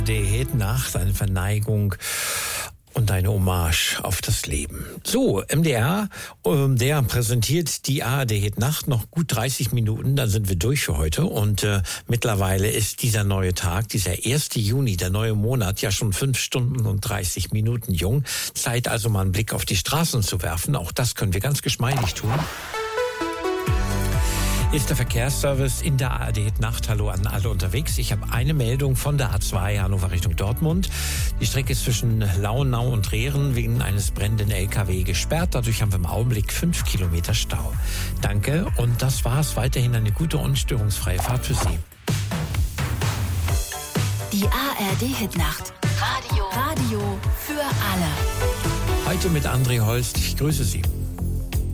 Die Hitnacht, eine Verneigung und eine Hommage auf das Leben. So, MDR, der präsentiert die ARD Hitnacht noch gut 30 Minuten, dann sind wir durch für heute. Und mittlerweile ist dieser neue Tag, dieser 1. Juni, der neue Monat, ja schon 5 Stunden und 30 Minuten jung. Zeit also mal einen Blick auf die Straßen zu werfen. Auch das können wir ganz geschmeidig tun. Ist der Verkehrsservice in der ARD Hitnacht. Hallo an alle unterwegs. Ich habe eine Meldung von der A2 Hannover Richtung Dortmund. Die Strecke ist zwischen Lauenau und Rehren wegen eines brennenden LKW gesperrt. Dadurch haben wir im Augenblick 5 Kilometer Stau. Danke und das war's. Weiterhin eine gute und störungsfreie Fahrt für Sie. Die ARD Hitnacht. Radio für alle. Heute mit André Holst. Ich grüße Sie.